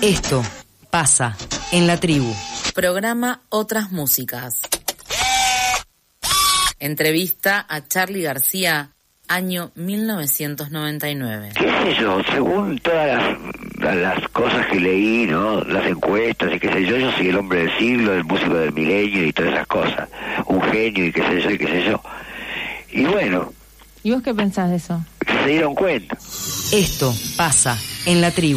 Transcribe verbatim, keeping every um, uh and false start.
Esto pasa en la tribu. Programa Otras Músicas. Entrevista a Charly García, año mil novecientos noventa y nueve. ¿Qué sé yo? Según todas las, las cosas que leí, ¿no? Las encuestas y qué sé yo, yo soy el hombre del siglo, el músico del milenio y todas esas cosas. Un genio y qué sé yo y qué sé yo. Y bueno. ¿Y vos qué pensás de eso? Se dieron cuenta. Esto pasa en la tribu.